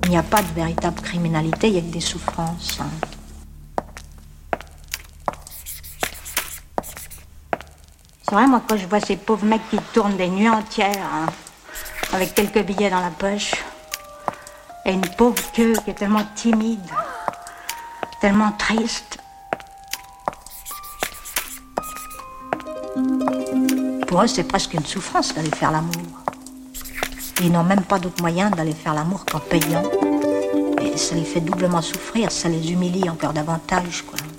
Il n'y a pas de véritable criminalité, il y a que des souffrances. C'est vrai, moi, quand je vois ces pauvres mecs qui tournent des nuits entières, avec quelques billets dans la poche, et une pauvre queue qui est tellement timide, tellement triste. Pour eux, c'est presque une souffrance d'aller faire l'amour. Ils n'ont même pas d'autre moyen d'aller faire l'amour qu'en payant. Et ça les fait doublement souffrir, ça les humilie encore davantage, quoi.